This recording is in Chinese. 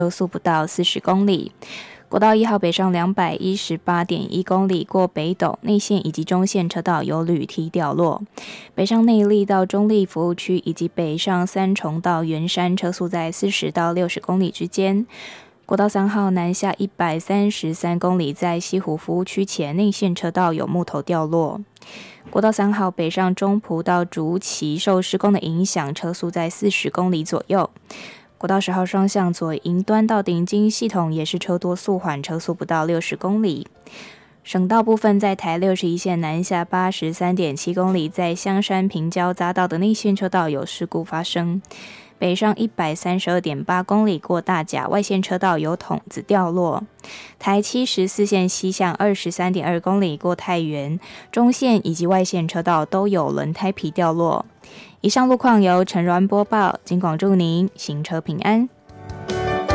速不到40公里。国道1号北上218.1公里，过北斗内线以及中线车道有铝梯掉落。北上内坜到中坜服务区以及北上三重到圆山车速在40到60公里之间。国道3号南下133公里，在西湖服务区前内线车道有木头掉落。国道3号北上中埔到竹崎受施工的影响，车速在40公里左右。国道10号双向左营端到顶金系统也是车多速缓，车速不到60公里。省道部分，在台61线南下83.7公里，在香山平交匝道的内线车道有事故发生。北上132.8公里，过大甲外线车道有筒子掉落。台74线西向23.2公里，过太原中线以及外线车道都有轮胎皮掉落。以上路况由陈銮播报，警广祝您行车平安。